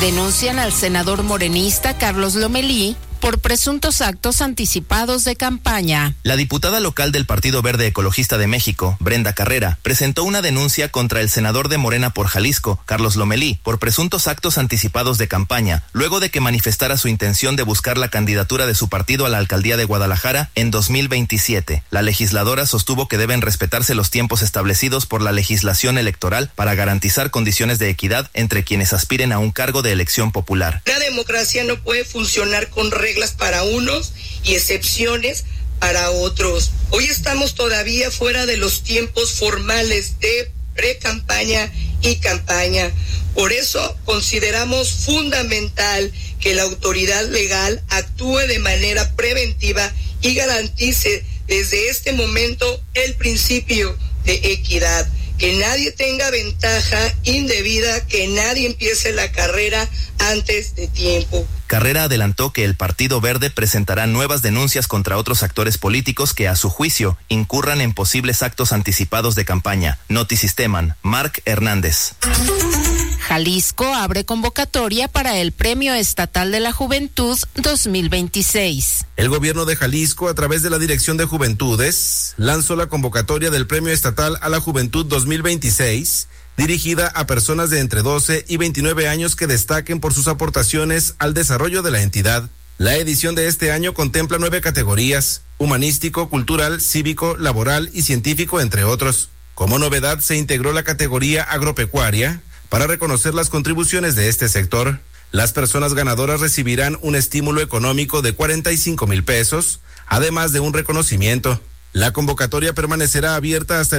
Denuncian al senador morenista Carlos Lomelí por presuntos actos anticipados de campaña. La diputada local del Partido Verde Ecologista de México, Brenda Carrera, presentó una denuncia contra el senador de Morena por Jalisco, Carlos Lomelí, por presuntos actos anticipados de campaña, luego de que manifestara su intención de buscar la candidatura de su partido a la alcaldía de Guadalajara en 2027. La legisladora sostuvo que deben respetarse los tiempos establecidos por la legislación electoral para garantizar condiciones de equidad entre quienes aspiren a un cargo de elección popular. La democracia no puede funcionar con reglas para unos y excepciones para otros. Hoy estamos todavía fuera de los tiempos formales de pre-campaña y campaña. Por eso consideramos fundamental que la autoridad legal actúe de manera preventiva y garantice desde este momento el principio de equidad. Que nadie tenga ventaja indebida, que nadie empiece la carrera antes de tiempo. Carrera adelantó que el Partido Verde presentará nuevas denuncias contra otros actores políticos que, a su juicio, incurran en posibles actos anticipados de campaña. Notisisteman, Marc Hernández. Jalisco abre convocatoria para el Premio Estatal de la Juventud 2026. El gobierno de Jalisco, a través de la Dirección de Juventudes, lanzó la convocatoria del Premio Estatal a la Juventud 2026, dirigida a personas de entre 12 y 29 años que destaquen por sus aportaciones al desarrollo de la entidad. La edición de este año contempla 9 categorías: humanístico, cultural, cívico, laboral y científico, entre otros. Como novedad, se integró la categoría agropecuaria para reconocer las contribuciones de este sector. Las personas ganadoras recibirán un estímulo económico de 45,000 pesos, además de un reconocimiento. La convocatoria permanecerá abierta hasta